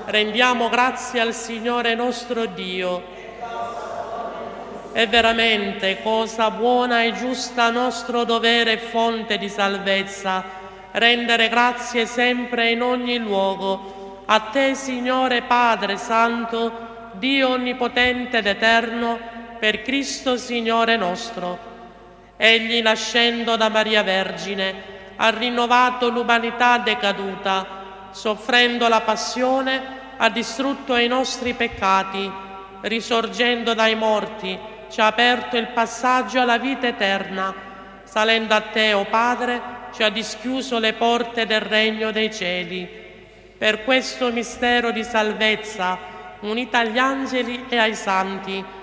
rendiamo grazie al Signore nostro Dio. È veramente cosa buona e giusta, nostro dovere e fonte di salvezza, rendere grazie sempre in ogni luogo. A te, Signore Padre Santo, Dio Onnipotente ed Eterno, per Cristo Signore nostro. Egli, nascendo da Maria Vergine, ha rinnovato l'umanità decaduta, soffrendo la passione, ha distrutto i nostri peccati, risorgendo dai morti, ci ha aperto il passaggio alla vita eterna. Salendo a te, o Padre, ci ha dischiuso le porte del regno dei cieli. Per questo mistero di salvezza, unita agli angeli e ai santi,